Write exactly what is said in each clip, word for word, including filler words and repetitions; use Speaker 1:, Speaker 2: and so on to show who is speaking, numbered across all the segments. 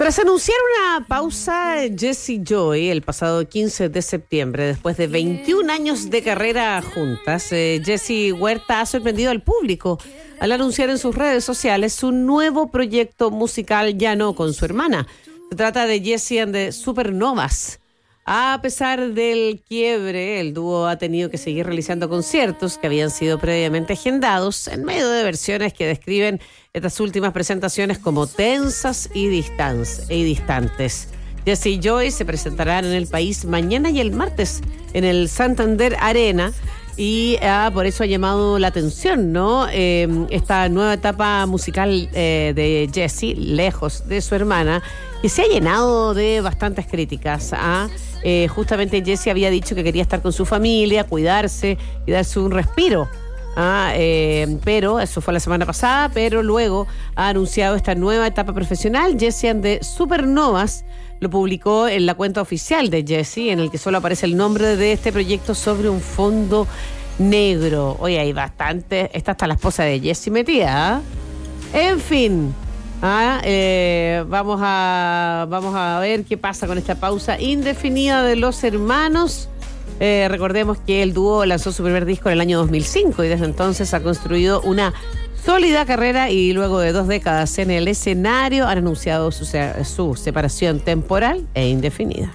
Speaker 1: Tras anunciar una pausa, Jessie Joy el pasado quince de septiembre, después de veintiún años de carrera juntas, eh, Jessie Huerta ha sorprendido al público al anunciar en sus redes sociales su nuevo proyecto musical, ya no con su hermana. Se trata de Jessie and the Supernovas. A pesar del quiebre, el dúo ha tenido que seguir realizando conciertos que habían sido previamente agendados en medio de versiones que describen estas últimas presentaciones como tensas y, distantes, y distantes. Jessie Joy se presentarán en el país mañana y el martes en el Santander Arena y ah, por eso ha llamado la atención, ¿no? Eh, esta nueva etapa musical eh, de Jessie, lejos de su hermana, que se ha llenado de bastantes críticas. ¿ah? Eh, justamente Jessie había dicho que quería estar con su familia, cuidarse y darse un respiro. Ah, eh, pero eso fue la semana pasada, pero luego ha anunciado esta nueva etapa profesional. Jessie and the Supernovas lo publicó en la cuenta oficial de Jessie, en el que solo aparece el nombre de este proyecto sobre un fondo negro. Oye, hay bastante, está hasta la esposa de Jessie metida, ¿eh? En fin, ah, eh, vamos a vamos a ver qué pasa con esta pausa indefinida de los hermanos. Eh, recordemos que el dúo lanzó su primer disco en el año dos mil cinco y desde entonces ha construido una sólida carrera y luego de dos décadas en el escenario han anunciado su, su separación temporal e indefinida.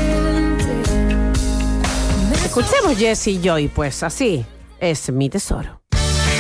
Speaker 1: Escuchemos Jessie Joy, pues así es mi tesoro.